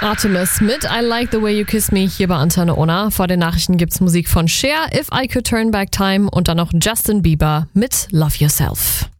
Artemis mit I Like the Way You Kiss Me hier bei Antenne Unna. Vor den Nachrichten gibt's Musik von Cher, If I Could Turn Back Time und dann noch Justin Bieber mit Love Yourself.